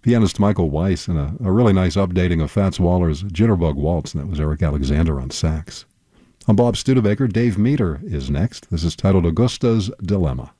pianist Michael Weiss and a really nice updating of Fats Waller's Jitterbug Waltz, and that was Eric Alexander on sax. I'm Bob Studebaker. Dave Meter is next. This is titled Augusta's Dilemma.